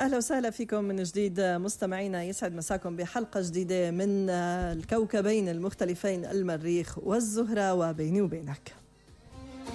أهلا وسهلا فيكم من جديد مستمعينا، يسعد مساكم بحلقة جديدة من الكوكبين المختلفين المريخ والزهرة وبيني وبينك.